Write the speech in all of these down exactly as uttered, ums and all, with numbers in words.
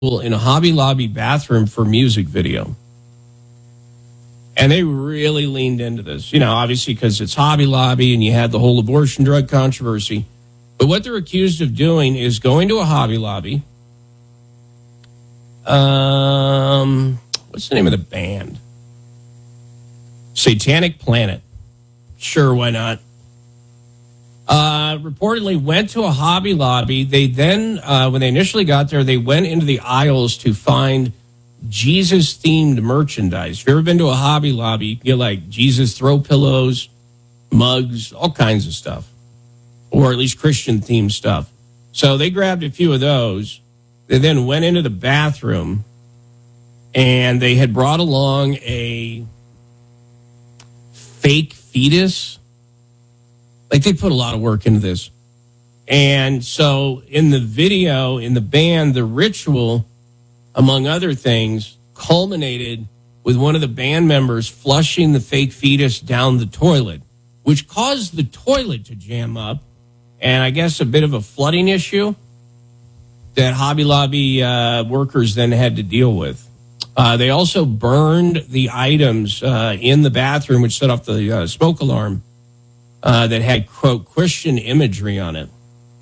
in a Hobby Lobby bathroom for music video. And they really leaned into this, you know, obviously because it's Hobby Lobby and you had the whole abortion drug controversy. But what they're accused of doing is going to a Hobby Lobby. Um, what's the name of the band? Satanic Planet. Sure, why not? Uh, reportedly went to a Hobby Lobby. They then, uh, when they initially got there, they went into the aisles to find Jesus-themed merchandise. If you've ever been to a Hobby Lobby, you get like Jesus throw pillows, mugs, all kinds of stuff. Or at least Christian-themed stuff. So they grabbed a few of those. They then went into the bathroom, and they had brought along a fake fetus. Like, they put a lot of work into this. And so in the video, in the band, the ritual, among other things, culminated with one of the band members flushing the fake fetus down the toilet, which caused the toilet to jam up. And I guess a bit of a flooding issue that Hobby Lobby uh, workers then had to deal with. Uh, they also burned the items uh, in the bathroom, which set off the uh, smoke alarm. Uh, that had, quote, Christian imagery on it.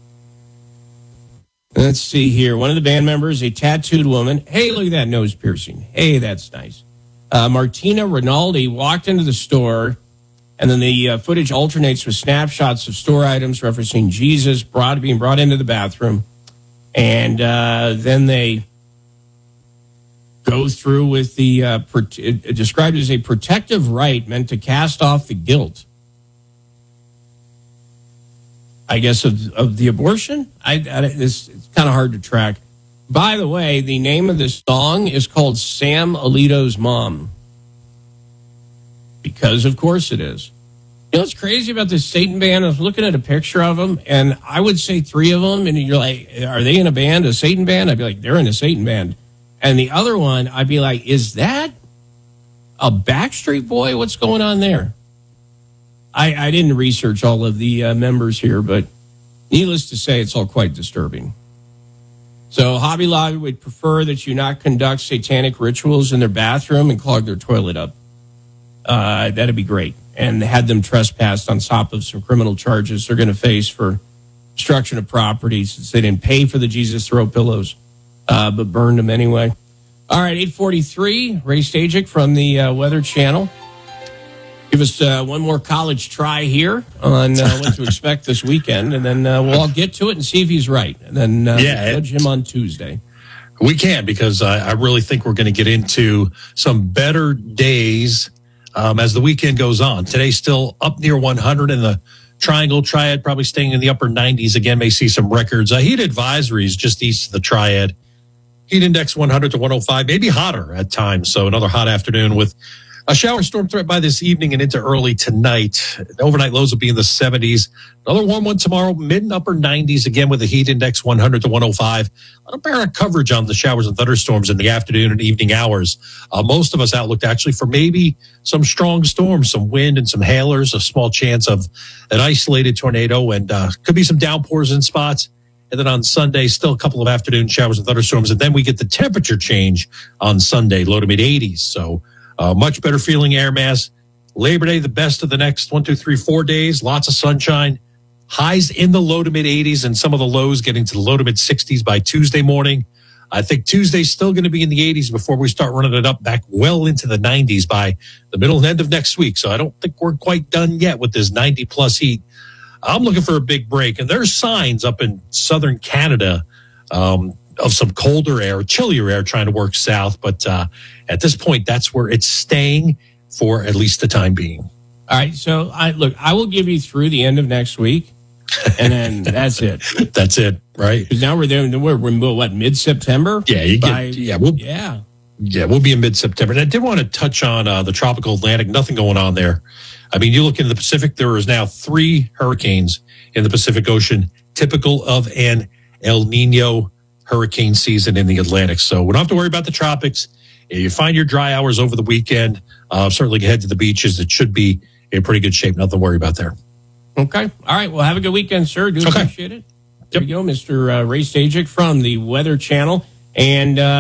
Let's see here. One of the band members, a tattooed woman. Hey, look at that nose piercing. Hey, that's nice. Uh, Martina Rinaldi walked into the store, and then the uh, footage alternates with snapshots of store items referencing Jesus brought, being brought into the bathroom. And uh, then they go through with the, uh, pro- it, described as a protective rite meant to cast off the guilt, I guess, of, of the abortion. I, I this it's kind of hard to track. By the way, the name of this song is called Sam Alito's Mom. Because, of course, it is. You know what's crazy about this Satan band? I was looking at a picture of them, and I would say three of them, and you're like, are they in a band, a Satan band? I'd be like, they're in a Satan band. And the other one, I'd be like, is that a Backstreet Boy? What's going on there? I, I didn't research all of the uh, members here, but needless to say, it's all quite disturbing. So Hobby Lobby would prefer that you not conduct satanic rituals in their bathroom and clog their toilet up. Uh, that'd be great. And had them trespassed on top of some criminal charges they're going to face for destruction of property since they didn't pay for the Jesus throw pillows, uh, but burned them anyway. All right, eight forty-three, Ray Stajic from the uh, Weather Channel. Give us uh, one more college try here on uh, what to expect this weekend, and then uh, we'll all get to it and see if he's right. And then uh, yeah, we'll judge him on Tuesday. We can, because I, I really think we're going to get into some better days um, as the weekend goes on. Today's still up near one hundred in the Triangle Triad, probably staying in the upper nineties. Again, may see some records. Uh, heat advisories just east of the Triad. Heat index one hundred to one oh five, maybe hotter at times. So another hot afternoon with a shower storm threat by this evening and into early tonight. The overnight lows will be in the seventies. Another warm one tomorrow, mid and upper nineties, again with a heat index one hundred to one oh five. A lot of better coverage on the showers and thunderstorms in the afternoon and evening hours. Uh, most of us outlooked actually for maybe some strong storms, some wind and some hailers, a small chance of an isolated tornado, and uh, could be some downpours in spots. And then on Sunday, still a couple of afternoon showers and thunderstorms. And then we get the temperature change on Sunday, low to mid eighties. So Uh, much better feeling air mass. Labor Day, the best of the next one, two, three, four days. Lots of sunshine. Highs in the low to mid eighties and some of the lows getting to the low to mid sixties by Tuesday morning. I think Tuesday's still going to be in the eighties before we start running it up back well into the nineties by the middle and end of next week. So I don't think we're quite done yet with this ninety plus heat. I'm looking for a big break. And there's signs up in southern Canada um, of some colder air, chillier air trying to work south. But uh, at this point, that's where it's staying for at least the time being. All right. So, I look, I will give you through the end of next week, and then that's it. That's it, right? Because now we're there. We're, we're what, mid-September? Yeah, you get, By, yeah, we'll, yeah. Yeah, we'll be in mid-September. And I did want to touch on uh, the tropical Atlantic. Nothing going on there. I mean, you look into the Pacific, there is now three hurricanes in the Pacific Ocean, typical of an El Nino hurricane season in the Atlantic. So we don't have to worry about the tropics. If you find your dry hours over the weekend, uh, certainly head to the beaches. It should be in pretty good shape. Nothing to worry about there. Okay. All right. Well, have a good weekend, sir. Do okay. appreciate it. There yep. you go, Mister Uh, Ray Stajic from the Weather Channel. And uh,